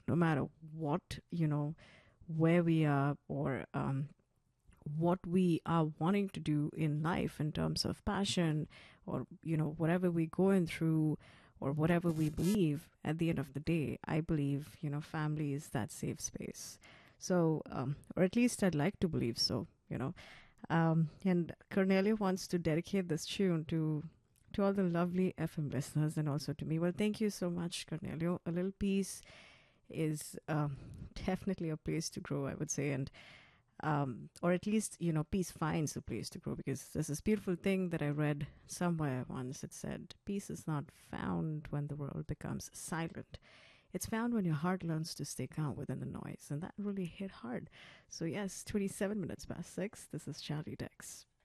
no matter what, where we are, or what we are wanting to do in life in terms of passion, or whatever we're going through, or whatever we believe. At the end of the day, I believe family is that safe space. So or at least I'd like to believe so. And Cornelia wants to dedicate this tune to all the lovely FM listeners, and also to me. Well, thank you so much, Cornelio. A little peace is definitely a place to grow, I would say. And or at least peace finds a place to grow, because there's this beautiful thing that I read somewhere once. It said peace is not found when the world becomes silent, it's found when your heart learns to stay calm within the noise. And that really hit hard. So yes, 27 minutes past 6, this is Charlie Dex.